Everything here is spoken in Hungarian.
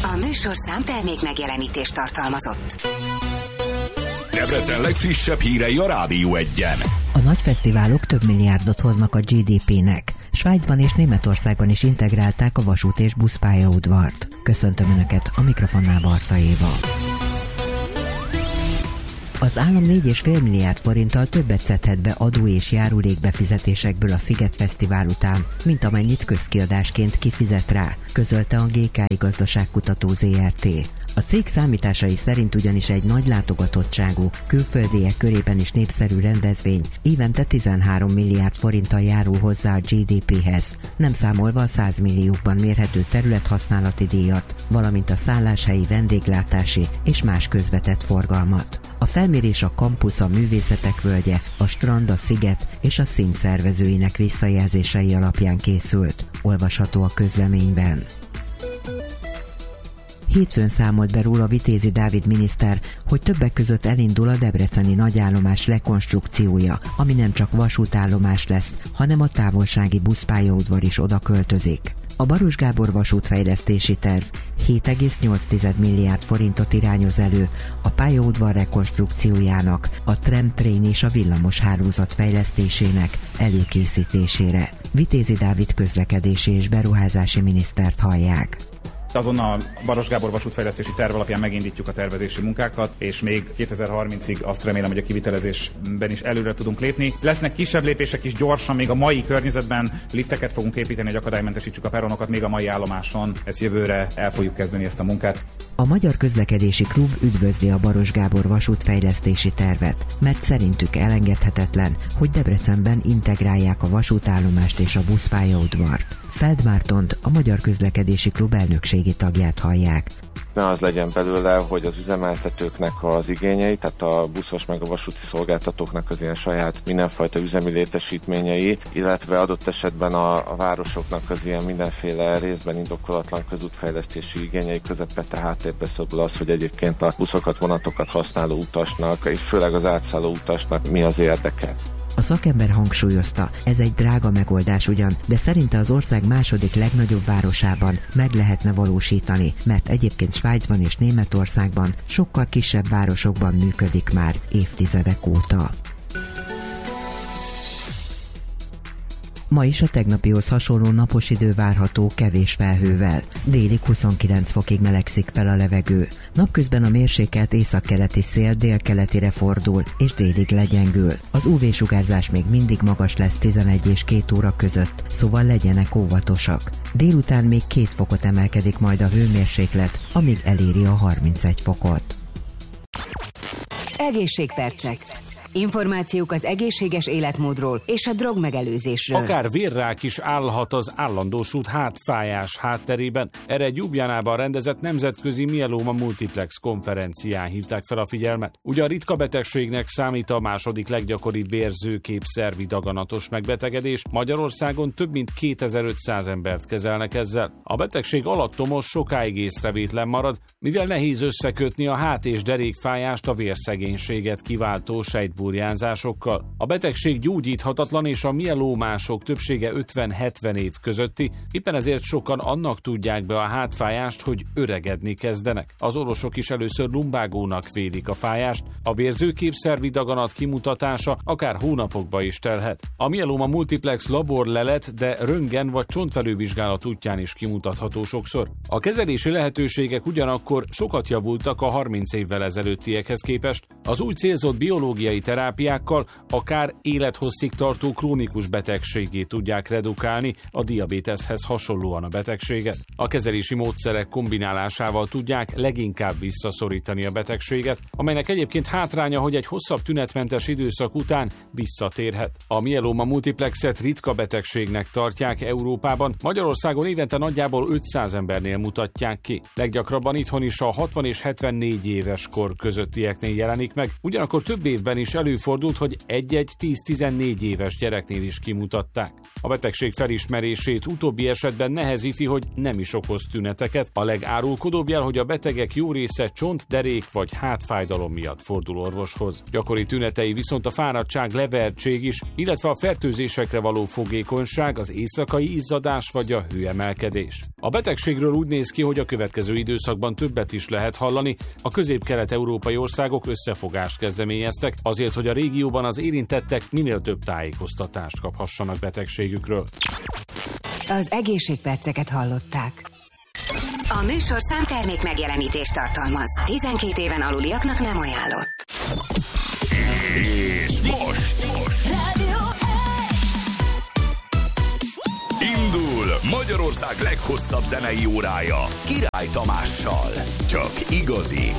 A műsorszám termék megjelenítést tartalmazott. Debrecen legfrissebb hírei a Rádió 1-en. A nagy fesztiválok több milliárdot hoznak a GDP-nek. Svájcban és Németországban is integrálták a vasút- és buszpályaudvart. Köszöntöm Önöket, a mikrofonnál Barta Éva. Az állam 4,5 milliárd forinttal többet szedhet be adó- és járulékbefizetésekből a Sziget Fesztivál után, mint amennyit közkiadásként kifizet rá, közölte a GKI Gazdaságkutató ZRT. A cég számításai szerint ugyanis egy nagy látogatottságú, külföldiek körében is népszerű rendezvény évente 13 milliárd forinttal járul hozzá a GDP-hez, nem számolva a 100 milliókban mérhető területhasználati díjat, valamint a szálláshelyi, vendéglátási és más közvetett forgalmat. A felmérés a kampusz, a művészetek völgye, a strand, a sziget és a szín szervezőinek visszajelzései alapján készült, olvasható a közleményben. Hétfőn számolt be róla Vitézi Dávid miniszter, hogy többek között elindul a debreceni nagyállomás rekonstrukciója, ami nem csak vasútállomás lesz, hanem a távolsági buszpályaudvar is oda költözik. A Baros Gábor vasútfejlesztési terv 7,8 milliárd forintot irányoz elő a pályaudvar rekonstrukciójának, a tram-train és a villamos hálózat fejlesztésének előkészítésére. Vitézi Dávid közlekedési és beruházási minisztert hallják. Azon a Baros Gábor vasútfejlesztési terv alapján megindítjuk a tervezési munkákat, és még 2030-ig azt remélem, hogy a kivitelezésben is előre tudunk lépni. Lesznek kisebb lépések is gyorsan, még a mai környezetben lifteket fogunk építeni, hogy akadálymentesítsük a peronokat, még a mai állomáson. Ezt jövőre el fogjuk kezdeni ezt a munkát. A Magyar Közlekedési Klub üdvözli a Baros Gábor vasútfejlesztési tervet, mert szerintük elengedhetetlen, hogy Debrecenben integrálják a vasútállomást és a buszpályaudvart. Feld Mártont, a Magyar Közlekedési Klub elnökségi tagját hallják. Ne az legyen belőle, hogy az üzemeltetőknek az igényei, tehát a buszos meg a vasúti szolgáltatóknak az ilyen saját mindenfajta üzemi létesítményei, illetve adott esetben a városoknak az ilyen mindenféle részben indokolatlan közútfejlesztési igényei közepette háttérbe szorul az, hogy egyébként a buszokat, vonatokat használó utasnak, és főleg az átszálló utasnak mi az érdeke. A szakember hangsúlyozta, ez egy drága megoldás ugyan, de szerinte az ország második legnagyobb városában meg lehetne valósítani, mert egyébként Svájcban és Németországban sokkal kisebb városokban működik már évtizedek óta. Ma is a tegnapihoz hasonló napos idő várható kevés felhővel. Délig 29 fokig melegszik fel a levegő. Napközben a mérsékelt északkeleti szél délkeletire fordul, és délig legyengül. Az UV-sugárzás még mindig magas lesz 11 és 2 óra között, szóval legyenek óvatosak. Délután még 2 fokot emelkedik majd a hőmérséklet, amíg eléri a 31 fokot. Egészségpercek. Információk az egészséges életmódról és a drogmegelőzésről. Akár vérrák is állhat az állandósult hátfájás hátterében. Erre egy Ljubljánában rendezett nemzetközi mielóma multiplex konferencián hívták fel a figyelmet. Ugye a ritka betegségnek számít a második leggyakoribb vérzőképszervi daganatos megbetegedés. Magyarországon több mint 2500 embert kezelnek ezzel. A betegség alattomos, sokáig észrevétlen marad, mivel nehéz összekötni a hát- és derékfájást a vérszegénységet kiváltó sejtburjánzásokkal. A betegség gyógyíthatatlan, és a mielómások többsége 50-70 év közötti, éppen ezért sokan annak tudják be a hátfájást, hogy öregedni kezdenek. Az orvosok is először lumbágónak vélik a fájást, a vérzőképszervi daganat kimutatása akár hónapokba is telhet. A mielóma multiplex laborlelet, de röntgen vagy csontfelülvizsgálat útján is kimutatható sokszor. A kezelési lehetőségek ugyanakkor sokat javultak a 30 évvel ezelőttiekhez képest. Az új célzott biológiai terápiákkal akár élethosszig tartó krónikus betegségét tudják redukálni, a diabéteszhez hasonlóan a betegséget. A kezelési módszerek kombinálásával tudják leginkább visszaszorítani a betegséget, amelynek egyébként hátránya, hogy egy hosszabb tünetmentes időszak után visszatérhet. A mielóma multiplexet ritka betegségnek tartják Európában, Magyarországon évente nagyjából 500 embernél mutatják ki. Leggyakrabban itthon is a 60 és 74 éves kor közöttieknél jelenik meg, ugyanakkor több évben is előfordult, hogy egy-egy 10-14 éves gyereknél is kimutatták. A betegség felismerését utóbbi esetben nehezíti, hogy nem is okoz tüneteket. A legárulkodóbb jel, hogy a betegek jó része csont, derék vagy hátfájdalom miatt fordul orvoshoz. Gyakori tünetei viszont a fáradtság, levertség is, illetve a fertőzésekre való fogékonyság, az éjszakai izzadás vagy a hőemelkedés. A betegségről úgy néz ki, hogy a következő időszakban többet is lehet hallani. A közép-kelet-európai országok összefogást kezdeményeztek azért, hogy a régióban az érintettek minél több tájékoztatást kaphassanak betegségükről. Az egészségperceket hallották. A műsorszám termék megjelenítést tartalmaz. 12 éven aluliaknak nem ajánlott. És most Rádió indul Magyarország leghosszabb zenei órája Király Tamással. Csak igazi,